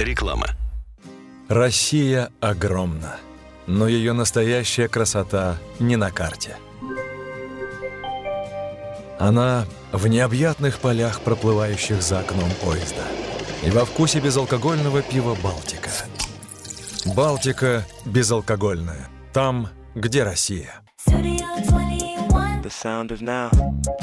Реклама. Россия огромна, но ее настоящая красота не на карте. Она в необъятных полях, проплывающих за окном поезда, и во вкусе безалкогольного пива «Балтика». «Балтика» безалкогольная. Там, где Россия. The sound of now.